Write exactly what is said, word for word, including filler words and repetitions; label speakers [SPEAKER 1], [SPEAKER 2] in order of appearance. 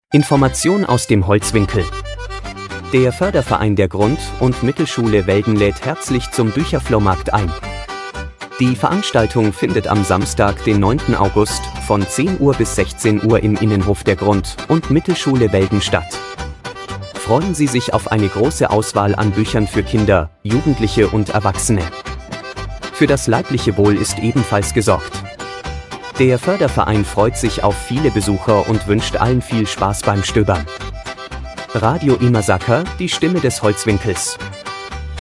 [SPEAKER 1] Information aus dem Holzwinkel. Der Förderverein der Grund- und Mittelschule Welden lädt herzlich zum Bücherflohmarkt ein. Die Veranstaltung findet am Samstag, den neunten August, von zehn Uhr bis sechzehn Uhr im Innenhof der Grund- und Mittelschule Welden statt. Freuen Sie sich auf eine große Auswahl an Büchern für Kinder, Jugendliche und Erwachsene. Für das leibliche Wohl ist ebenfalls gesorgt. Der Förderverein freut sich auf viele Besucher und wünscht allen viel Spaß beim Stöbern. Radio Imasaka, die Stimme des Holzwinkels.